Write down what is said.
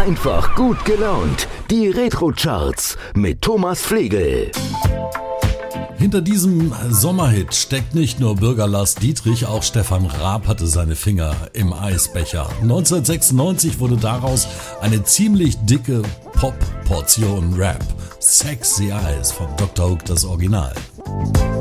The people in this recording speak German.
einfach gut gelaunt. Die Retro-Charts mit Thomas Flegel. Hinter diesem Sommerhit steckt nicht nur Bürger Lars Dietrich, auch Stefan Raab hatte seine Finger im Eisbecher. 1996 wurde daraus eine ziemlich dicke Pop-Portion Rap. Sexy Eyes von Dr. Hook, das Original.